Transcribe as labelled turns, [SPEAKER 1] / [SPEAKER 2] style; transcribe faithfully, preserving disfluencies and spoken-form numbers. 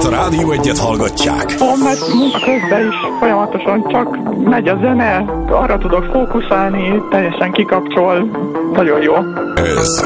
[SPEAKER 1] a Rádió Egyet hallgatják.
[SPEAKER 2] Ó, mert munka közben is folyamatosan csak megy a zene, arra tudok fókuszálni, teljesen kikapcsol, nagyon jó.
[SPEAKER 1] Ez